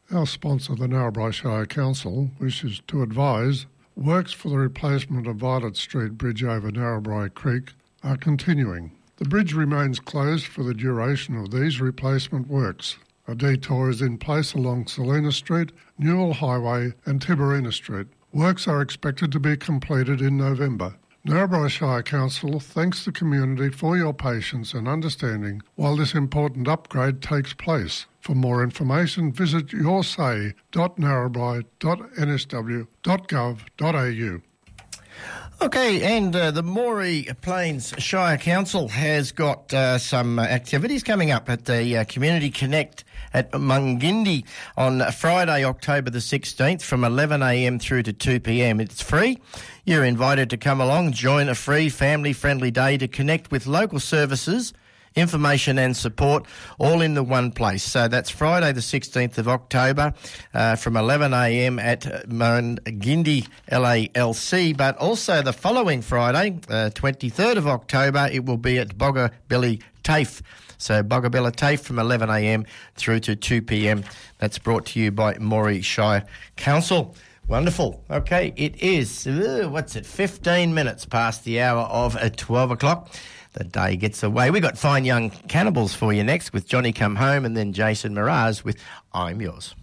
Our sponsor, the Narrabri Shire Council, wishes to advise works for the replacement of Violet Street Bridge over Narrabri Creek are continuing. The bridge remains closed for the duration of these replacement works. A detour is in place along Selina Street, Newell Highway and Tiberina Street. Works are expected to be completed in November. Narrabri Shire Council thanks the community for your patience and understanding while this important upgrade takes place. For more information, visit yoursay.narrabri.nsw.gov.au. Okay, and the Moree Plains Shire Council has got some activities coming up at the Community Connect at Mungindi on Friday, October the 16th from 11am through to 2pm. It's free. You're invited to come along, join a free family-friendly day to connect with local services, information and support, all in the one place. So that's Friday the 16th of October from 11am at Mungindi LALC, but also the following Friday, 23rd of October, it will be at Boggabilla TAFE. So Boggabilla TAFE from 11am through to 2pm. That's brought to you by Moree Shire Council. Wonderful. Okay, it is, 15 minutes past the hour of 12 o'clock. The day gets away. We got Fine Young Cannibals for you next with Johnny Come Home and then Jason Mraz with I'm Yours.